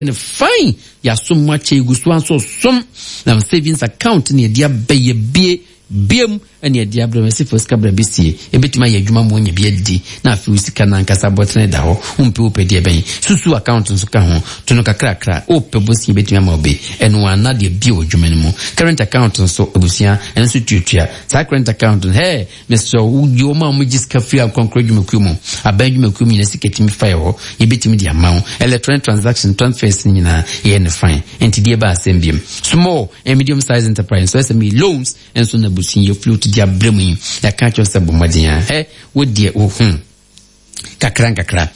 ne fine ya so mache igusu anso som na savings account ne dia beye biem ene dia bremesi first kabra bisie ebetima ya adwuma mo nya biadi na afi usika na nkasa botene da ho umpe opede ben susu account nso ka ho to no kakra ope bosi ebetima ma obe eno ana de bi odwuma ne mu current account nso ebusia enso tutua sa current account he Mr. Uyo ma mo jiska free concrete dwuma kumu abadwuma kumu ne siketimi fire ho ebetimi de amount electronic transaction transfers nyina ye ne fine enti de ba asembiem small and medium size enterprise so SME loans enso na busin ye float dia bremu ya ka cho sebo modin he wo de wo kakra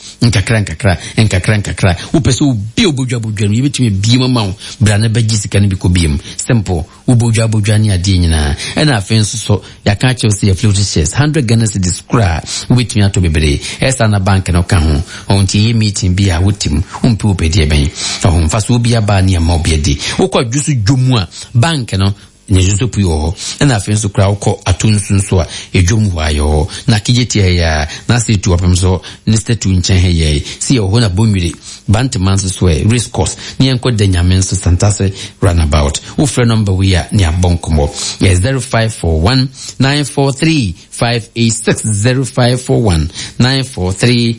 wo peso bi obodwa no yebetimi bi mama bra na baji sika ne bi ko biem simple obodwa ne ade nyina ena afen so ya ka cho se float shares 100 Ghana cedis kra wo betimi ato bebre esa na bank no ka ho onti ye meeting bi a wotim umpe opede ben ho faso bi aba ne ma obiedi wo kwa jusu dwomu a bank no nyejuso puyo na afenso kra uko atunsunso a edwom ho ayo na kijeti ya na se tu apemso ni statu nchen he si ho na bonwire bantemanso so risk cost ni enko de nyamenso santase runabout wo frɛ number we a ni abonkomo 0541 943 586 0541 943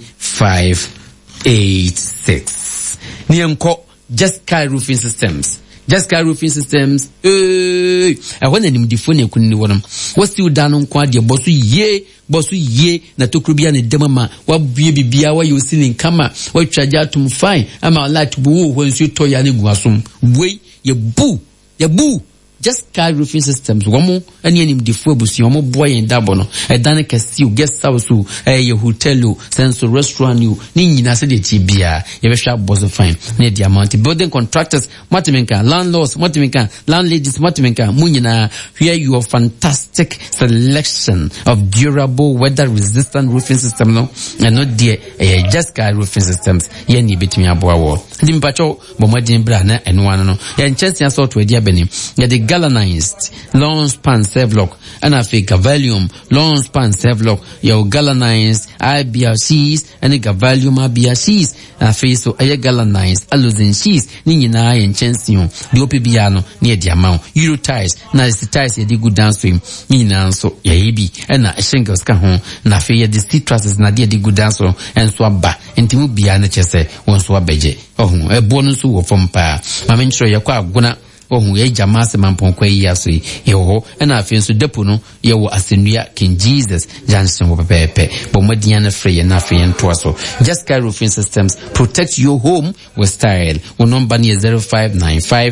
586 ni enko Just Sky Roofing Systems. Just Sky Roofing Systems. I want them the phone couldn't want them. What's still down on quad your boss ye na to krubia ne demama wa bia wa you seen in kama wa charge to fine am I like to boo when you toy ani guasum we ye boo Just Sky Roofing Systems womo ani anim defo abusi womo boy en dabo no e dan kesi o guest house o ye hotel o senso restaurant o ni nyina se de ti bia ye be hwa boss fine na the amount building contractors matimenka landlords matimenka landladies matimenka munyina here your fantastic selection of durable weather resistant roofing system no and not there Just Sky Roofing Systems ye ni betimi aboa wo ndi mpacho bomodin bra na eno ano no ye nchese asort we dia benim ye the galvanized long span Sevlock and I think Gavalium long span Sevlock your galvanized IBRCs and the Gavalium IBRCs and I think so a galvanized alusin sheets ni nyina ye nchension the opibiano near the amount Euro ties na the ties ye di good downstream ni na so ye bi and na shingles ka ho na fe ye the citrus na di good downstream and so aba entimu bia na chese won so abeje ohun ebo no so wo fom pa ma me nchro ye kwa aguna ohun ye jamase mamponkwa yi aso yi ho na afin so depo no ye wo asenua King Jesus Johnson wo pepe bo madian na free na afin to aso Just Sky Roofing Systems protect your home with style wo number ni 0595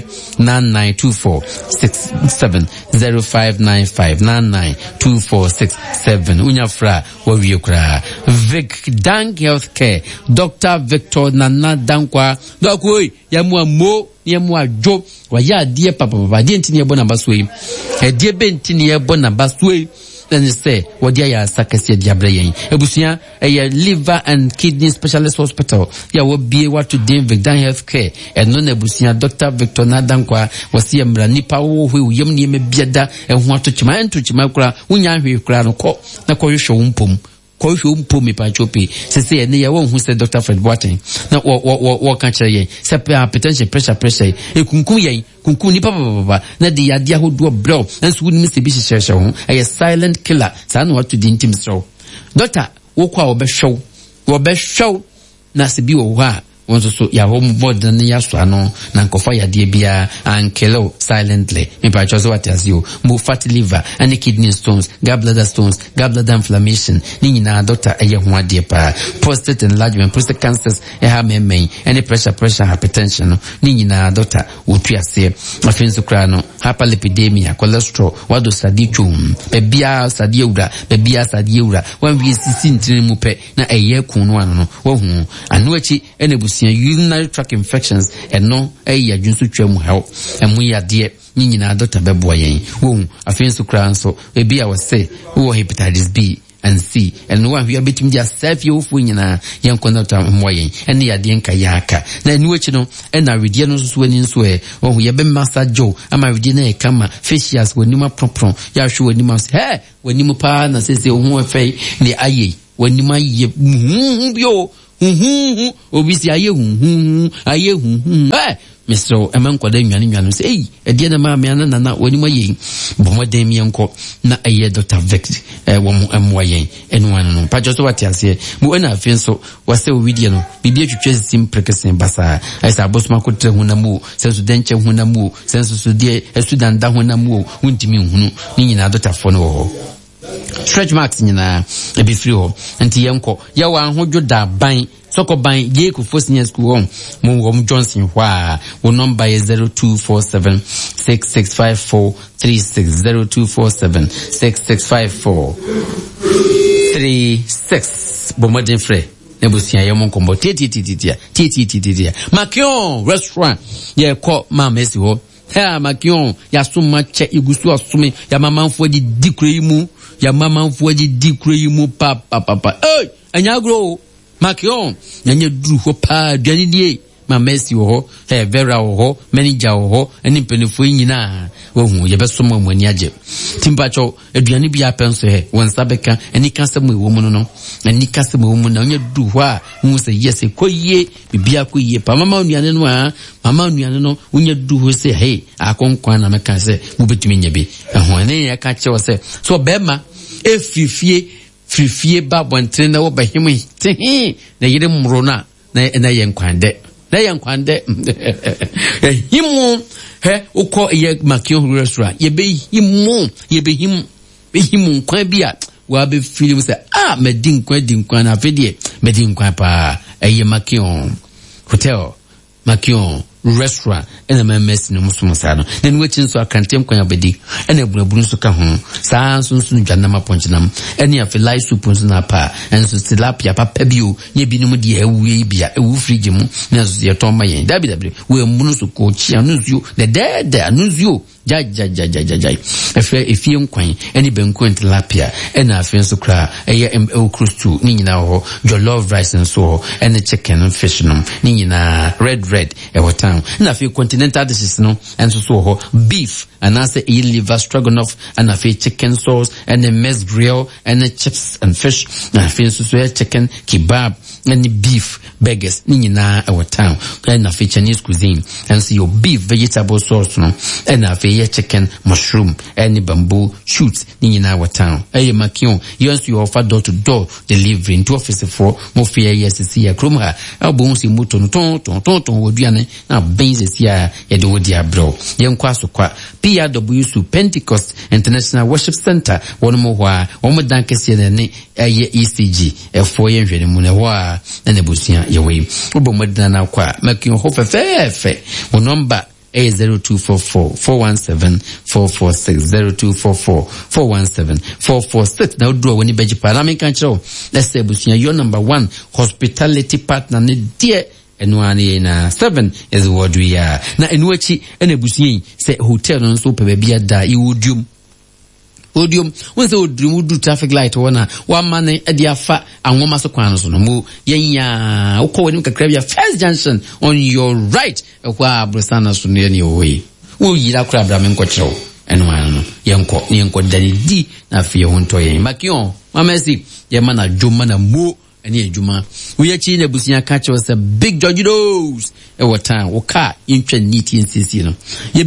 992467 0595992467 unya fra wo wiekra Vic Dank Healthcare Dr. Victor Nana Dankwa dokoi ya mo ni mu adwo wa ya die papa die ntini ebo na basoi die bentini ebo na basoi then say what ya sakase dia brayen ebusia liver and kidney specialist hospital ya wo bie what to David Dan Healthcare no na ebusia Dr. Victor Nadankwa wasi amra nipa wo hwe yem ni me biada ho atochima kura unya hwe kura no ko na ko hwe wumpom me pa chopi se ne ya won say Dr. Fred Boateng na wo kan kire yen se hypertension pressure kunkun ni papa na de ya dia hodo bro enso woni se bi hyehyehye ho silent killer sa na what to the intim so doctor wo kwa wo be hwew na se bi wo ha wonso so ya home board na ya so ano na nkofa ya de bia ankelo silently me pa choose what as you mo fatty liver and kidney stones gallbladder inflammation ni nyina doctor eye ho ade pa prostate enlargement prostate cancers ha memen any pressure hypertension ni nyina doctor otuase afin so kra no hyperlipidemia cholesterol wado sadichum bebia sadiewura wan wi sisi ntire mu pe na eye kunu ano no wo hu anu achi ene urinary tract infections and no adwunso twam help emu yade ni nyina doctor beboa yen wo afin so kra so ebi a wose wo hepatitis B and C and one we are between their self you fu nyina yen konota moyen and yade nka yaka na enu achi no na redie no so ani so wo ye be massage ama redie na e kama facials wonima propron ya hwe wonima wonimu pa na sese ho efe ni aye wonima ye bio obi si aye Mr. Emanko da nwane say ede na ma me na woni maye bomodem yenko na aye Dr. Vic wo amwaye enu anu no pa just what ase mu na afin so wase video no bibia twetwe sim prekesen basa aisa bosma ko tre hunamu sensu denche hunamu sensu so de estudanda hunamu untimi hunu ni nyina Dr. Fo ho stretch marks nyina e be free ho enti yenko ya wa hodwo da ban Soko ban ye ku for senior school home mo Johnson hwa wo number is 0247665436 bomodin frere nebusia ye mo kombo tititia Makion restaurant ye ko ma mesi ho ha Makion ya suma che igusu asume ya mamanfo di dikure mu ya mamanfo di dikure mu papa anyagro Makion nanye dru ho pa dwani die ma Messi ho Vera ho manager ho eni penefo nyina wo hu ye beso mo ani age timpacho aduani bia penso won sabeka eni kasem ewo mu no eni kasem ewo mu na nanye dru ho a hu se yes koye bibia koye pa mama nuane no a mama nuane no unye dru ho se akonkwan na meka se mu betumi nyabe ho eni ya ka che se so bema frifie ba bontre na wo bahim te na yire mro na yenkwande himu uko ye Makion restaurant ye behim kwa bia wa be feel say medin kwa na fedie medin kwa pa ye Makion hotel Makion restaurant ena MS no musumusa no na nwachin so akantem kwa bedi ena ebunabunu so ka ho saa sunsun dwanama ponchinam ena afilai soup nso na pa enso tilapia papa bio nye binom de awue bia ewu fridge mu na so ye ton mayen dabi we munu so ko chi anuzuo de anuzuo jai efie nkwan eni benku tilapia ena afin so kra eye okrustu ni nyina ho jollof rice nso ho ena chicken and fish no ni nyina red ewota na fi continental dishes no enso so ho beef and as a liver stroganoff and a chicken sauce and a mess grill and a chips and fish na fi so chicken kebab and beef burgers ni nyina ewota and a Chinese cuisine and so your beef vegetable sauce no and a chicken mushroom and bamboo shoots ni nyina ewota Makion you also offer door to door delivery into office for mo fi YSC akromha abon si moto no ton woduane na benze ya de wodi abro yenkwa so kwa PRW Pentecost International Worship Center wono mo hwa womo dankese ne ECG efo ye hwene mu ne hwa na busia ye we obomodina na kwa Makion ho fefe wo number 0244-417-446 na udro woni beji parliament kan chiro let's say busia your number 1 hospitality partner ne die enwani na 7 is what we are na enwachi ene busia say hotel no so pe bia da iwodium when say do traffic light wona wa mane e dia fa anwoma so kwan so no mo yenya ukọ wani kakra bia first junction on your right kwa abrosana so ne owe wo yira kura abrame nkokyerɛw enwa no yenko dani di na afie ho nto yen Makion mamesi ye mana dwoma na mo ene adwuma wo yachi na busia ka kyerɛw sɛ big judges e wota wo ka intwa neat nsisi no ye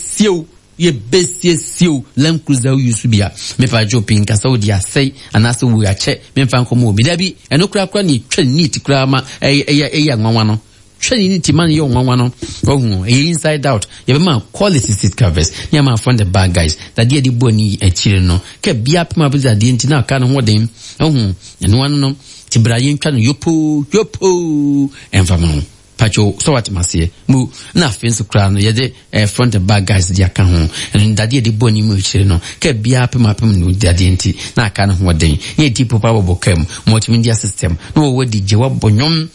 besiew Land Cruiser usubia me fa jopin ka Saudi asai anase wo ache me fa nkomo obi dabi eno kura ni twa neat kura ma eya nwanwa no twa neat man ye nwanwa no ohun inside out ye be ma quality seat covers ye ma from the bad guys that dey boni achire no ke bia pema bi that dey ntina ka no hoden ohun eno wan no tibra ye ntwa no yopo enfam Pacho so what masie mu na fence kra no ye de front and back guys dia ka ho and dade de boni mu chire no ka bia pem no dade nti na aka no ho den ye di popa bobokam multimedia system no wo di jewa bonyom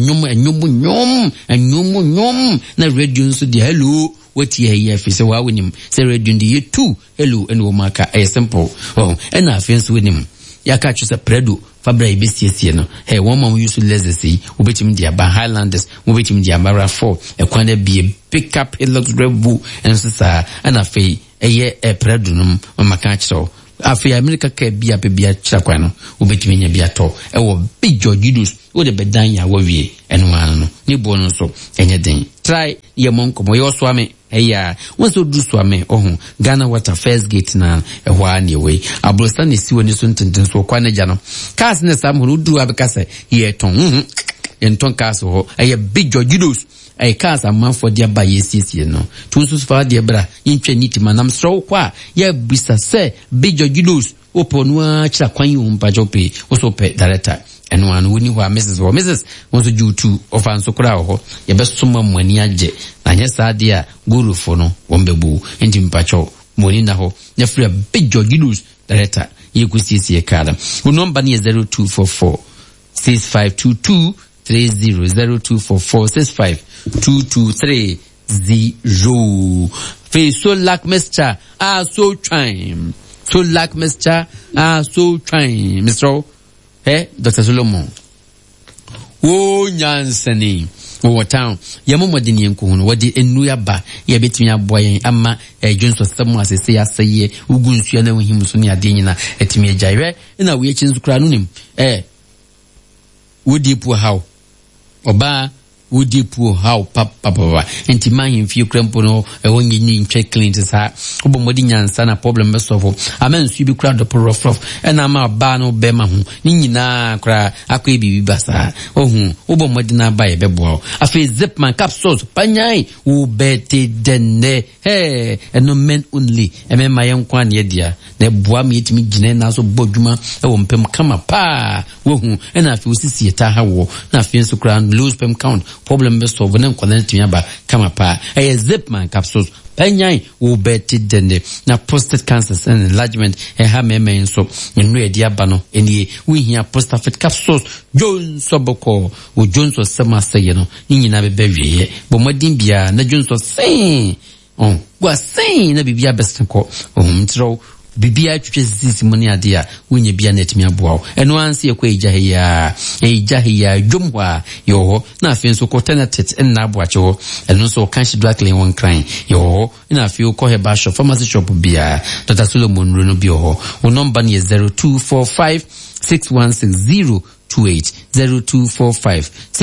anyom na radio nso di hello what ye fi se wa wonim se radio di ye 2 hello and wo maka simple and na fence wonim ya ka chu se predo fabra ibesiesie no one man use less say obetim dia ba Highlanders obetim dia Mara 4 ekwana be pick up Hilux Red Bull and so sa ana fe eye predo no maka chiro afi America ka bia bia kyakwa no obetimi nya bia to big George wo de bedan ya wawie eno an no ni bo no so enye den try ye monkomo yo so ame eya wonso du so ame ohun Ghana Water First Gate na ehwa na we abrosta ne siwo ni so ntenten so kwa na ja no cars ne sam ho du abeka se ye ton enton cars ho eye big George ay cars amanfo de ba yesiesie no to so fa de bra yintwa nitima nam so kwa ye bisa se big George oponu a kira kwan yi umpa jope oso pe director eno anu woni ho Mrs wonso jutu ofanso kura ho ye besoma mwani agye na nye saade a gurufo no wombebu enti mpacho moni na ho ne free big George director ye kusiesie kada wo number ni 0244 6522 30 0244652230 fe so lack mescha so time so lack mescha so time Mr. Dr. Solomon o nyansani o town yamomodini enko no wodi enu ya ba ye betimi aboyen ama Johnson samu asese ya seye ugunsu na wohim so ne ade nyina etimi agyaire na we echi nsukura no nim wodi pu how oba wodi pu how papa enti man fi krempo no wonyi ni ntwe clean sa obomodi nyansa na problem be solve amansu bi kura do rough na ma ba no be ma hu ni nyina kura akwa bibi basa ohun obomodi na ba ye beboa afi zipman capsules panyai wo beti denne eno men only ma yen kwan ye dia na boa me etimi gine na so bodwuma wo mpem kama pa wohu na afi osisi eta hawo na afi nso kura lose pem count problem be solve na connect me ba kama pa zipman capsules panyai wo beti denne na prostate cancer and enlargement ha meme so nnu e dia ba no enie we hia prostate capsules Jones Soboko o Jones Osama seye no nyina be bewie bo modin bia na Jones Osay gwa say na bibia best ko mtro bibia twetwe sisi moni ade a wonye bia na etimi aboa eno anse ekwa ejahiya dwomwa yo na afi nso ko tenatet na aboache ho eno so kan shi black lane one crime yo na afi ko heba shop pharmacy shop bia Dr. Solomon Rono bi ho o number ni 0245 616028 0245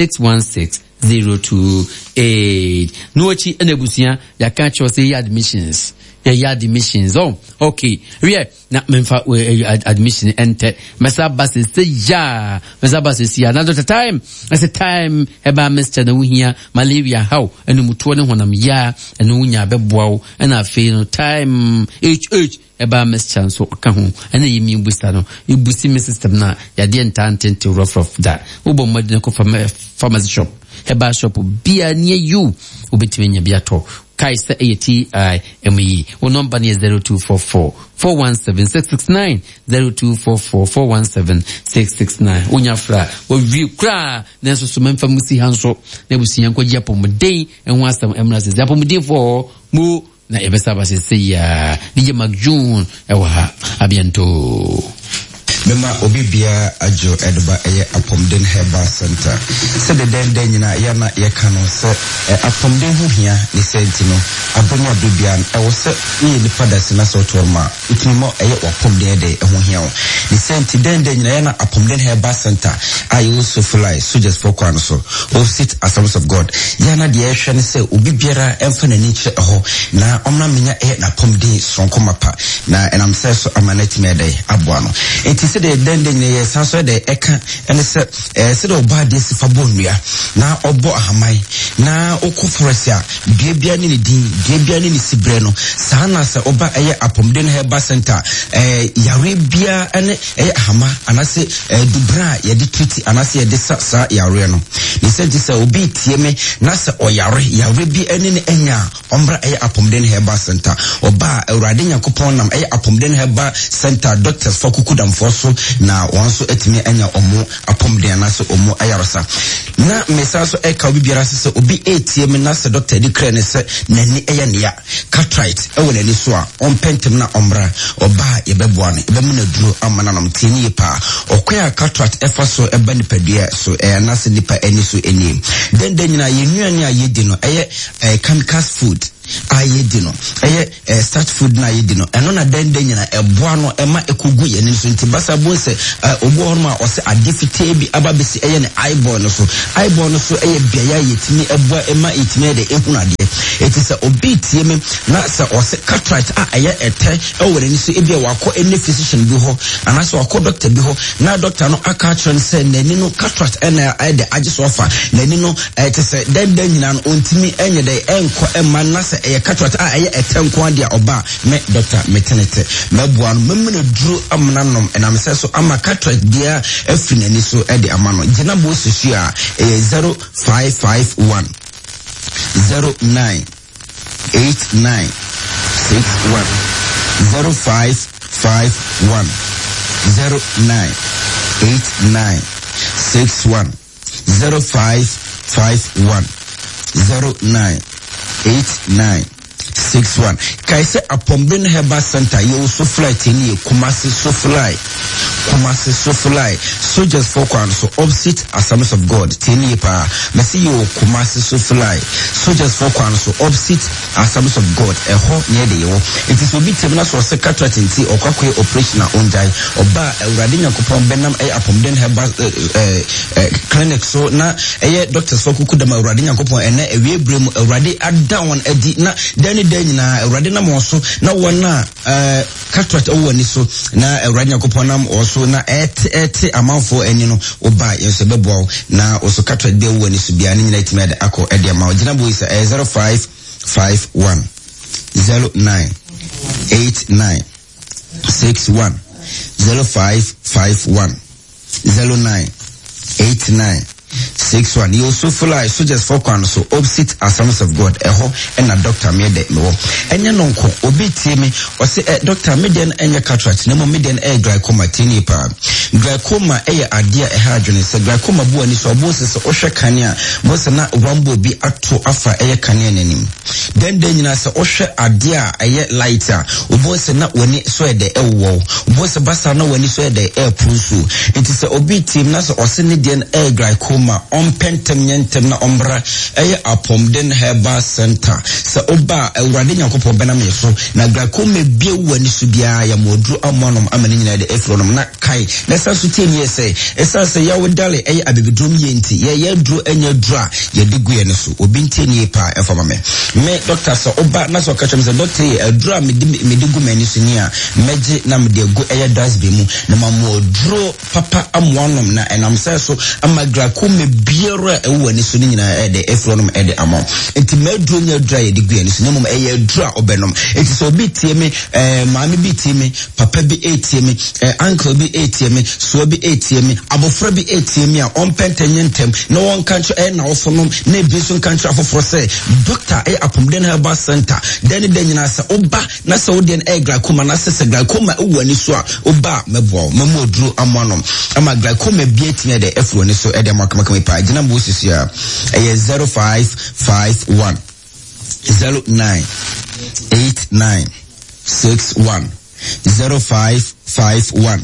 616028 nochi enebusia ya kan cho say admissions admissions okay na memfa admission enter mesaba se ya na the time as a time eba Mr. na wuhia malaria how enu mutuo ne honam ya enu wunya beboa na afi no time eba Mr. so ka ho ena yimi busa no ibusi me system na ya de entante rough that ubo modine ko pharmacy shop eba shop bia near you ubetime bia to Kaisa ATIME. O number ni 0244 417 669 0244 417 669. Unyafra o view kra na so memfa musi hanso na busi yanko ji apomden enho asam emrase apomden for mu na ebesa ba se ya DJ Magjun ewa abiento Mema obibia ajo edba eye apomden herbal center se de den nyina ya na ye ka no se apomden ho hia ni senti no abonya bibia e wo se ni nipa da se na so torma itinimo eye apomden de ho hia wo ni senti den nyina ya na apomden herbal center ayo so fly so just for kwan so o sit Assemblies of God ya na de ehwe ne se obibiara emfa na ni kire ho na omna menya eye na apomden sonko mapa na enam se so amaneti mede aboa no enti se de den nyina sanso de eka ene se se de oba de sifa bonua na obo ahamai na okuforesia biebia ni din biebia ni sibre no sana se oba eye apomden herbal center yare bia ene ahama anase dubra ye de treat anase ye de sa yare no ni senti se obi tieme na se yare bi ene ne enya ombra eye apomden herbal center oba awrade yakopon nam eye apomden herbal center doctors for kukudam for so na wanso etimi enya omo apomden na se omo ayarasa na mesa so eka obi biara se obi etiem na se doctor di kre ne se nani eya ne ya cataract e wona ni so a ompentem na ombra oba ye beboa ne be mu na duro amana nam tieni pa okoya cataract efa so eba ni padua so na se nipa eni so eni den nyina ye nuane a ye di no eye chemicals food ayedino start food na ayedino eno na dende nyina eboa no ema ekogu ye ni so nti basa bo se obo ho ma o se adefite bi ababesi ne eyeball no so eye biaya yetimi eboa ema etimi de ehunade eti se obi tie me na se o se cataract eye ete ewore ni so ebia wako ene physician bi ho anase wako doctor bi ho na doctor no aka tren se nani no cataract ena de agiso ofa nani no eti se dende nyina no ontimi enye de enko ema na se eye cataract eye ete nko ade oba me doctor metenete meboa no memene duro amnanom enam se so ama cataract dia afri nani so ede amano gina bo susu a 0551 098961 0551 098961 0551 098961 kaise Apomden Herbal Center you so fly tini Kumasi so fly soldiers for kwan so opposite Assemblies of God tini pa mesi you Kumasi so fly soldiers for kwan so opposite Assemblies of God eho near the yo it is obi temna so secretary nti okwakwe operational onjai oba Awurade Nyankopon benam Apomden Herbal clinic so na doctors for kukudama Awurade Nyankopon ene ewie brem Awurade adown edi na deni na Awurade na mo so na wona cataract owani so na Awurade Nyankopon nam also na ete amanfo eni no oba yeso bebo na also cataract de woni so bia ni nyina itime de akọ ede ama ogina boy say 0551 098961 0551 098961 you so fly so just for kwan so opposite Assemblies of God eho na doctor me de me enye nonko obi tie me o se doctor me den enye cataract na mo me den glaucoma tini pa glaucoma ade a ha adwene se glaucoma bu ani so obo se o hwe kane mo se na wambo bi ato afa kane nanim den nyina se o hwe ade a light a obo se na woni so de ewo obo se basa na woni so de prusu it is obi tie na se o se ne den glaucoma on pentem nyentem na ombra Apomden Herbal Center se oba Awurade Nyankopon benam yeso na glaucoma bie wani so bia ya modru amonom amane nyina de efronom na kai na saso tieni ese esa se ya wodale abebedrom yenti ye dru enya dra ye digu ye ne so obi ntieni pa efama me doctor se oba na so ka chem se doctor dra me digu mani so ni a meje na me de go dasbe mu na mamodro papa amonom na enam se so ama glaucoma biara wani so ni nyina de efronom ede amon enti medro nya dra ye digu ye ne so nemom dra obenom enti so bi tie me maami bi tie me papa bi etie me uncle bi etie me so bi etie me abofra bi etie me a on pentenyentem na won kancho na ofonom na ebiso kancho afoforo se doctor Apomden Herbal Center den nyina se oba na se odien glaucoma na se glaucoma wani so a oba mebo mamodru amonom ama glaucoma bi etie de efro ni so ede makamaka pa gina bo sisi a 0551 098961 0551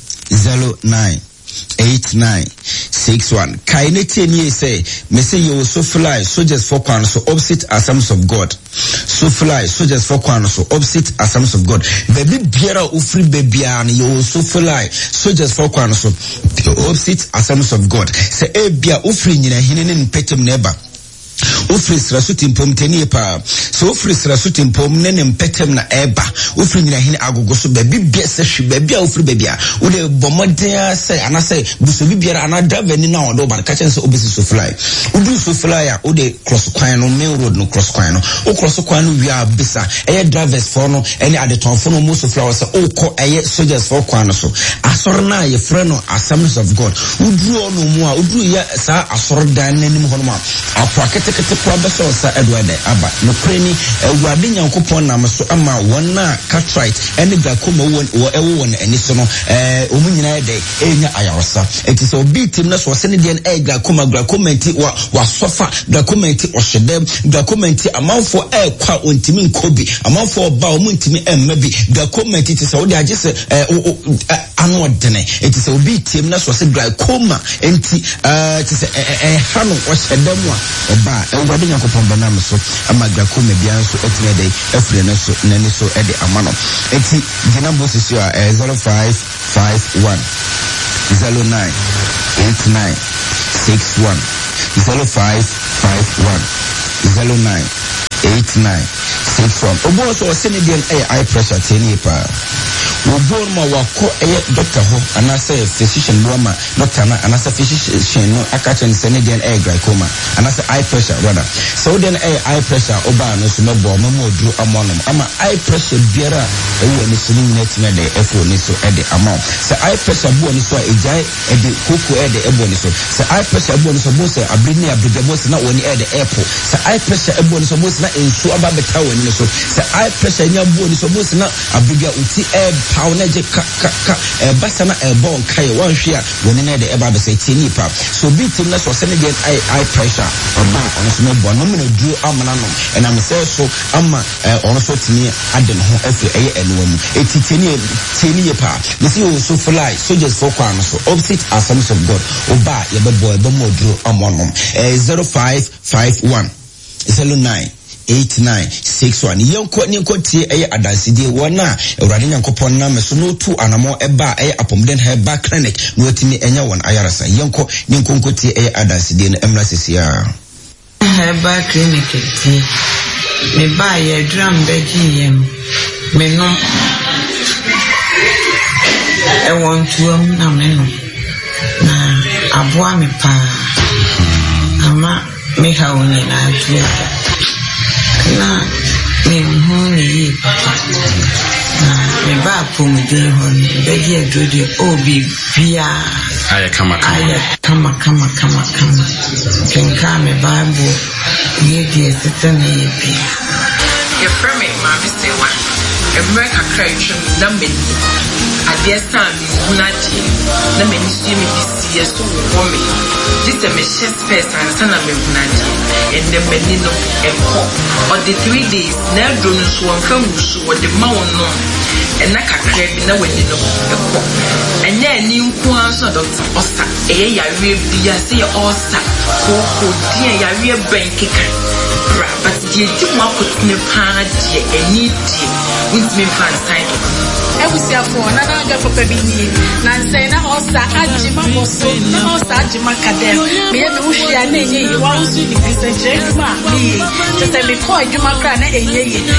098961 kainete ni say me say you so fly soldiers for kwan so opposite Assemblies of God so fly soldiers for kwan so opposite Assemblies of God baby biara ofri bebia na you so fly soldiers for kwan so opposite Assemblies of God say e bia ofri nyina hine ne petem neba ofri srasuti mpom teni pa so ofri srasuti mpom ne mpetem na eba ofri nyina hine agogo so baby bia se hwe baby a ofri baby a wo de bomoden se anase buso bibiara anada vani na odo ba ka chen se obisi so fly udu so fly a wo de cross kwan no main road no cross kwan no o cross kwan no wi a bisa drivers for no any adeton for no mo so fly se o ko soldiers for kwan so asor na ye friend no Assemblies of God udu ono mu a udu ya sa asor dan nanim hono ma apakete kwa beso sa Edward aba no kreni Awurade Nyankopon nam so ama wona cataract ene glaucoma wo eni so no omu nyina de enya ayarosa enti so bitim na so se ne de glaucoma nti wa sofa glaucoma nti ohyedem glaucoma nti amanfo kwa ontimi nkobi amanfo oba omu ntimi emmabi glaucoma nti se wo de agese anu odene enti so bitim na so se glaucoma nti ti se hanu ohyedem a oba Awurade Nyankopɔn banam so ama Gako mebia so etime dey efre no so nani so e de amano enti gina bosisi a 0551 09 89 61 0551 09 89 61 obo so Senedian eye pressure teni pa obo ma wako doctor ho anase physician no ma doctor na anase physician no akachen Senedian glaucoma anase eye pressure rather so then eye pressure oba no so mebo mamo dru amonom ama eye pressure biara ewo ni so net me de efo ni so e de amount se eye pressure bo ni so ejai e de koko e de ebo ni so se eye pressure bo ni so bo se abrini abigabo se na woni e de airport se eye pressure ebo ni so bo se na ensu aba beta woni ni so se eye pressure nya bo ni so bo se na abiga uti e power na je ka basa na e bon kai wan hwe a woni na de e ba be se tini pa so bitim na so se ne de eye pressure oba ono so mebo no me dru amana no e na me se so ama ono so tini ade no ho afi eye enwa mu eti tini pa me see you so fly so just for kwan so opposite assumptions of God oba ye bebo e be mo dru amonom 0551 09 8961 yenko ni nkotie eye adanside wona Awurade Nyankopon na meso no tu anamo eba eye Apomden Herbal Clinic no otimi enya won ayarasa yenko ni nkotie eye adanside no emra sesia Herbal Clinic ti me ba ye drum beji yem me no e won tuam na me no na aboa me pa ama me ha woni na atu na me honi na me ba pomuden honi beji adrode obi bia aya kama kenka me bible ye die tetane ye bia ye frame ma be say one America crunch na me adia stand unachi na me ni so me bisi so wo me this a me chest first and sana me unachi and the me no e ko or the 3 days na do no so on fam so wo de ma won no and na kakra bi na wani no e ko enya ni nko anso doctor osa e ya we bia say osa ko die ya we bankika but the you want put me pa die any die with me fan side Ebusia for na ga for pebini na say na osa ajima boso na osa ajima kadem me ye me wuhia na enye yi wa usu ni bisenche ma bi se me ko adwuma kra na enye yi